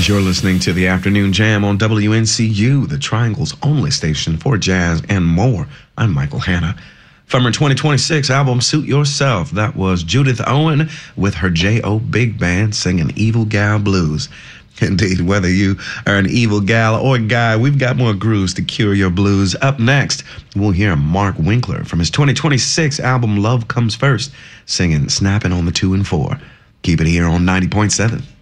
You're listening to the Afternoon Jam on WNCU, the Triangle's only station for jazz and more. I'm Michael Hanna. From her 2026 album, Suit Yourself, that was Judith Owen with her J.O. Big Band singing Evil Gal Blues. Indeed, whether you are an evil gal or guy, we've got more grooves to cure your blues. Up next, we'll hear Mark Winkler from his 2026 album, Love Comes First, singing Snapping on the 2 and 4. Keep it here on 90.7.